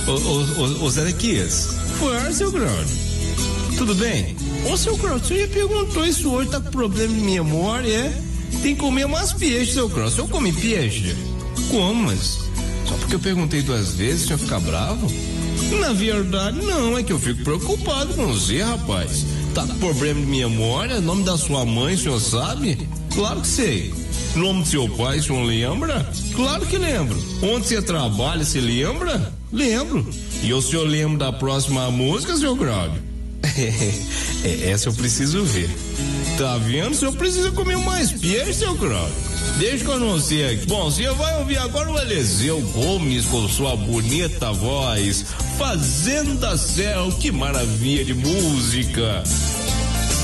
Ô Zedequias, foi, seu Grande. Tudo bem? Ô, seu Cross, você já perguntou isso hoje, tá com problema de memória, é? Tem que comer mais peixe, seu Cross. Eu come peixe? Como, mas só porque eu perguntei 2 vezes, o senhor fica bravo? Na verdade, não, é que eu fico preocupado com você, rapaz. Tá com problema de memória? Nome da sua mãe, o senhor sabe? Claro que sei. Nome do seu pai, o senhor lembra? Claro que lembro. Onde você trabalha, você lembra? Lembro. E o senhor lembra da próxima música, seu Grog? Essa eu preciso ver. Tá vendo? O senhor precisa comer mais peixe, seu Grog. Deixa que eu não sei aqui. Bom, você vai ouvir agora o Eliseu Gomes com sua bonita voz. Fazenda Céu, que maravilha de música.